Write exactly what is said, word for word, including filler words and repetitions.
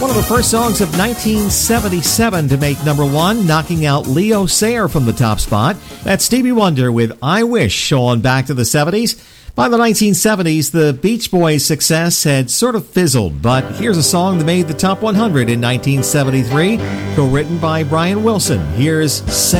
One of the first songs of nineteen seventy-seven to make number one, knocking out Leo Sayer from the top spot. That's Stevie Wonder with I Wish on Back to the seventies. By the nineteen seventies, the Beach Boys' success had sort of fizzled, but here's a song that made the top one hundred in nineteen seventy-three, co-written by Brian Wilson. Here's Say